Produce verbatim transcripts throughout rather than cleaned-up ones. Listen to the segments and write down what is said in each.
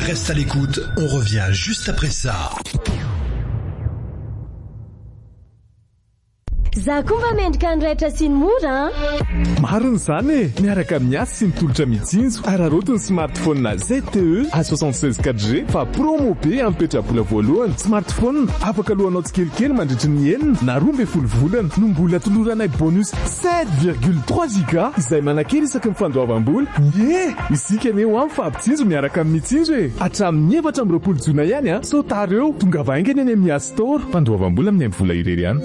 Reste à l'écoute, on revient juste après ça. Za koa mendrika andraitra sy ny mora mariny zany e miaraka amin'ny asy sy mitolotra mitsinjo ararotiny smartphone Z T E A soixante-seize quatre G fa promo be ampetrabola voalohany smartphone afaka lohanao tsikelikely mandritry ny enina na roa amby folo volana no mbola toloranay bonus sept virgule trois giga izay manakely isaky ny fandoavam-bola ye isika ane ho amin'ny fampitsinjo miaraka amin'ny mitsinjo e hatramin'ny efatra amby roapolo jona ihany a so tareo tonga vaingany any amin'ny App Store fandoavam-bola amin'ny amby vola irery ihany.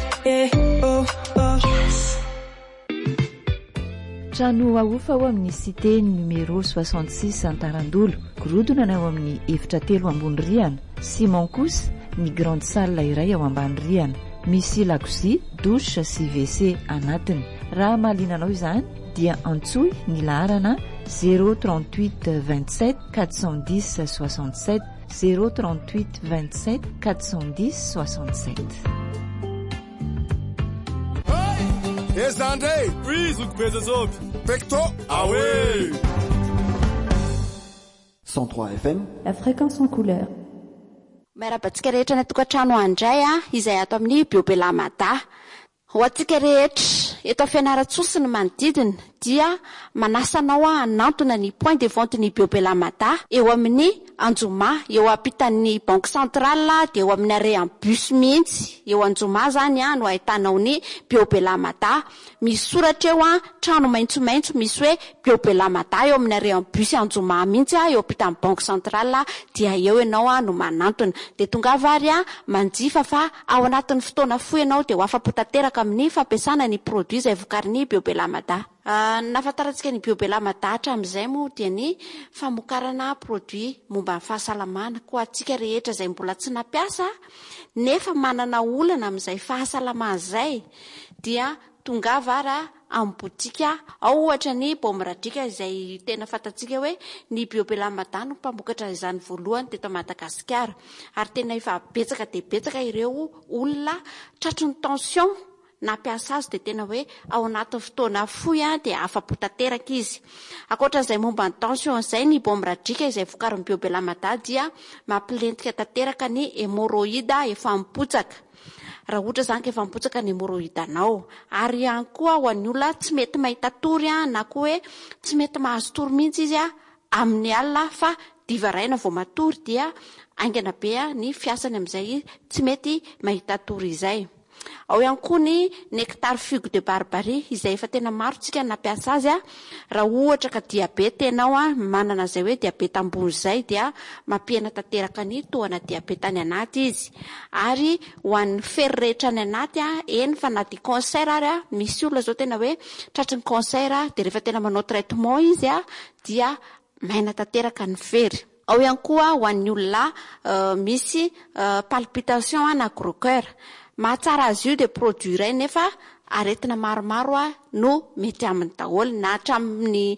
Trano aofa ao amin'ny cité numéro soixante-six Antarandolo gorodona ao amin'ny efitra telo ambony rihana Simon Kous ny grande salle iray ao ambany rihana misy lakozia douche sy W C anatiny raha mahalinanao izany dia antsoy ny laharana zéro trente-huit vingt-sept quatre cent dix soixante-sept zéro trente-huit vingt-sept quatre cent dix soixante-sept. Ezandre, oui, zoukbeza zob. Pecto, ah oui. cent trois F M. La fréquence en couleur. Merabatsika rehetra ny tokantrano andray a izay ato amin'ny Biobelamada. Ho atsika rehetra eto Fianarantsoa ny manodidina dia manasanao a hanantona ny point de vente ny Biobelamada eo amin'ny Anjoma eo ampitan'ny banque centrale dia eo amin'ny arrêt en bus mihitsy eo Anjoma zany a no ahitanao ny Biobelamada misy soratra eo a trano maitsomaitso misy hoe Biobelamada eo amin'ny arrêt en bus Anjoma mihitsy a eo ampitan'ny banque centrale dia eo ianao a no manantona dia tonga vary a manjifa fa ao anatin'ny fotoana fohy ianao dia ho afapo tanteraka amin'ny fampiasana ny produit izay vokarin'ny Biobelamada. Uh, nafataratsika ny Biobelamada hatramin'izay moa dia ny famokarana produit momba ny fahasalamana koa atsika rehetra izay mbola tsy nampiasa nefa manana olana amin'izay fahasalamana izay dia tonga vara amin'ny botika ao ohatra ny Bomradrika izay tena fatatsika hoe ny Biobelamada no mpamokatra izany voalohany teto Madagasikara ary tena efa betsaka dia betsaka ireo olona tratry ny tension nampiasa azy dia tena hoe ao anatin'ny fotoana fohy dia afapo tanteraka izy. Ankoatran'izay momba ny tension izay ny Bomradrika izay vokarin'ny Biobelamada dia mampilentika tanteraka ny hémorroïde efa mipotsaka. Raha ohatra zany ka efa mipotsaka ny hémorroïde anao ary ihany koa ho an'ny olona tsy mety mahita tory na koa hoe tsy mety mahazo tory mihitsy izy amin'ny alina fa divaraina vao matory dia aingana be ny fiasany amin'izay tsy mety mahita tory izay. Ao ihany koa ny nectar figue de barbarie izay efa tena maro tsika nampiasa azy raha ohatra ka diabeta ianao a manana izay hoe diabeta ambony izay dia mampihena tanteraka ny tohana diabeta any anaty izy ary ho an'ny fery rehetra any anaty a eny fa na dia cancer ary a misy olona zao tena hoe tratry ny cancer dia rehefa tena manao traitement izy a dia maina tanteraka ny fery. Ao ihany koa ho an'ny olona uh, misy uh, palpitation na gros cœur mahatsara azy io dia produit iray nefa aretina maromaro a no mety amin'ny daholo na hatramin'ny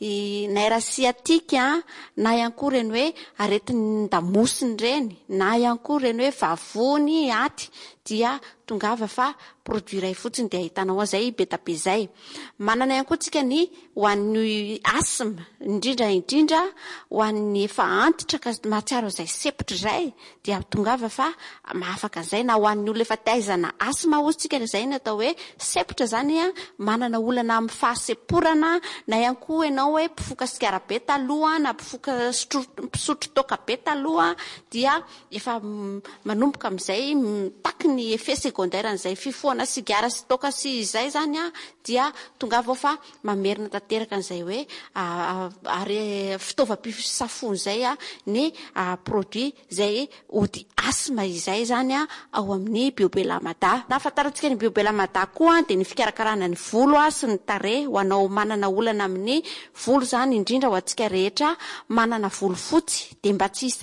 nerf sciatique na ihany koa ireny hoe aretin'ny damosiny ireny na ihany koa ireny hoe vavony aty dia tongava fa produit iray fotsiny dia ahitanao an'izay beta be izay. Manana ihany koa tsika ny ho an'ny asthme indrindra indrindra ho an'ny efa antitra ka mahatsiaro izay sepitra izay dia tongava fa mahafaka izay na ho an'ny olona efa taizana asthme hozy tsika izay ny atao hoe sepitra zany a manana olana amin'ny fahaseporana na ihany koa ianao hoe mpifoka sigara be taloha na mpifoka mpisotro toaka be taloha dia efa manomboka amin'izay mitaky ny effet secondaire an'izay fifohana sigara sy toaka sy izay zany a dia tonga vao fa mamerina tanteraka an'izay hoe ary fitaovam-pisafony izay a ny produit izay ody asthme izay zany a ao amin'ny Biobelamada. Nafantarantsika ny Biobelamada koa dia ny fikarakarana ny volo sy ny tarehy ho anao manana olana amin'ny volo zany indrindra ho antsika rehetra manana volo fotsy dia mba tsy